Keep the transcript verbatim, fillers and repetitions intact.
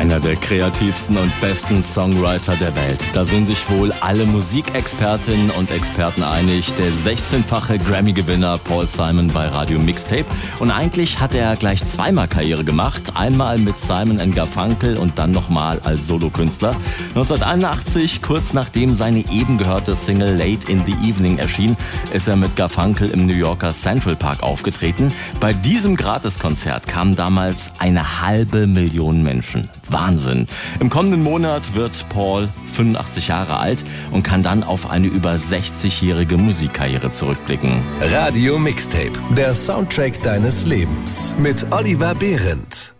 Einer der kreativsten und besten Songwriter der Welt. Da sind sich wohl alle Musikexpertinnen und Experten einig. Der sechzehnfache Grammy-Gewinner Paul Simon bei Radio Mixtape. Und eigentlich hat er gleich zweimal Karriere gemacht. Einmal mit Simon and Garfunkel und dann nochmal als Solokünstler. neunzehnhunderteinundachtzig, kurz nachdem seine eben gehörte Single Late in the Evening erschien, ist er mit Garfunkel im New Yorker Central Park aufgetreten. Bei diesem Gratiskonzert kamen damals eine halbe Million Menschen. Wahnsinn. Im kommenden Monat wird Paul fünfundachtzig Jahre alt und kann dann auf eine über sechzigjährige Musikkarriere zurückblicken. Radio Mixtape, der Soundtrack deines Lebens mit Oliver Behrendt.